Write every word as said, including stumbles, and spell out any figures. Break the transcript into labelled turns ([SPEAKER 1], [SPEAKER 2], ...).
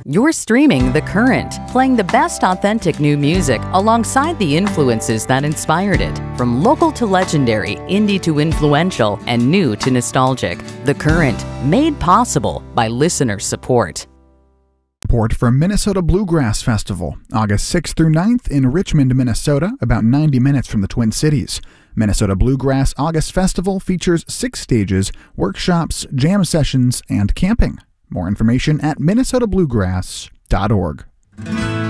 [SPEAKER 1] You're streaming The Current, playing the best authentic new music alongside the influences that inspired it. From local to legendary, indie to influential, and new to nostalgic. The Current, made possible by listener support.
[SPEAKER 2] Report from Minnesota Bluegrass Festival, August sixth through ninth in Richmond, Minnesota, about ninety minutes from the Twin Cities. Minnesota Bluegrass August Festival features six stages, workshops, jam sessions, and camping. More information at minnesota bluegrass dot org.